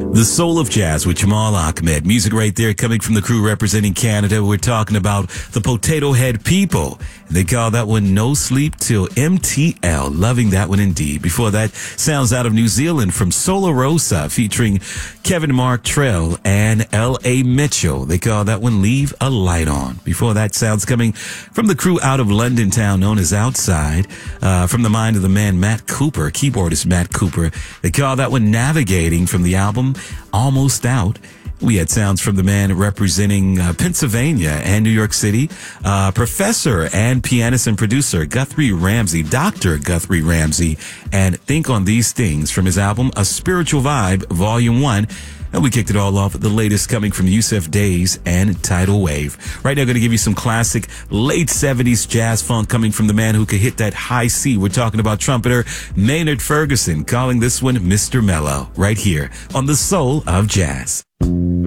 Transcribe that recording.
The Soul of Jazz with Jamal Ahmed. Music right there coming from the crew representing Canada. We're talking about the Potato Head People. They call that one No Sleep Till MTL. Loving that one indeed. Before that, sounds out of New Zealand from Solar Rosa featuring Kevin Mark Trell and L.A. Mitchell. They call that one Leave a Light On. Before that, sounds coming from the crew out of London town known as Outside. From the mind of the man Matt Cooper, keyboardist Matt Cooper. They call that one Navigating from the album Almost Out. We had sounds from the man representing Pennsylvania and New York City, professor and pianist and producer Guthrie Ramsey, Dr. Guthrie Ramsey, and Think on These Things from his album A Spiritual Vibe, Volume 1. And we kicked it all off with the latest coming from Yusuf Days and Tidal Wave. Right now, I'm going to give you some classic late 70s jazz funk coming from the man who could hit that high C. We're talking about trumpeter Maynard Ferguson, calling this one Mr. Mellow, right here on The Soul of Jazz.